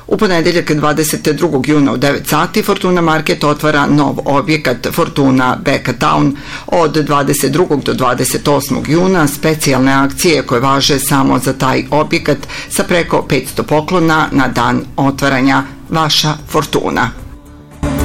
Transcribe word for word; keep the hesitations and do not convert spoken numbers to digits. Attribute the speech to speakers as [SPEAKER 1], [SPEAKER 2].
[SPEAKER 1] U ponedeljak dvadeset drugog juna u devet sati Fortuna Market otvara nov objekat Fortuna Beka Town. Od dvadeset drugog do dvadeset osmog juna specijalne akcije koje važe samo za taj objekat sa preko petsto poklona na dan otvaranja. Vaša Fortuna.